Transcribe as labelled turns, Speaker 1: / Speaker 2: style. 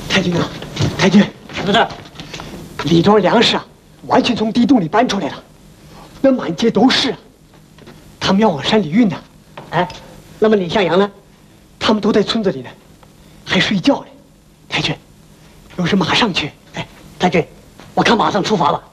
Speaker 1: 太君啊，太君，
Speaker 2: 什么事？
Speaker 1: 李庄粮食啊，完全从地洞里搬出来了，那满街都是，他们要往山里运呢。
Speaker 2: 哎，那么李向阳呢？
Speaker 1: 他们都在村子里呢，还睡觉呢。太君，有事马上去。
Speaker 2: 哎，太君，我看马上出发吧。